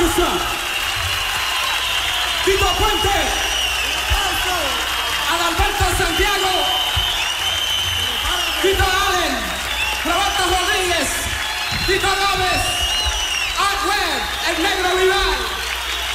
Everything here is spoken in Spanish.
Garza, Tito Puente, Adalberto Santiago, Tito Allen, Roberto Rodríguez, Tito Gómez, Art Webb, el negro rival.